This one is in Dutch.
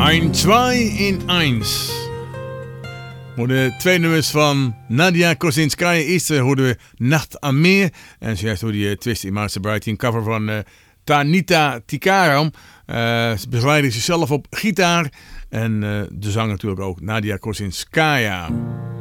Ein, zwei in eins. De twee nummers van Nadia Kosinskaya. Eerst hoorden we Nacht am Meer. En zojuist hoorde je Twist in My Sobriety, een cover van Tanita Tikaram. Ze begeleidde zichzelf op gitaar. En de zang natuurlijk ook, Nadia Kosinskaya.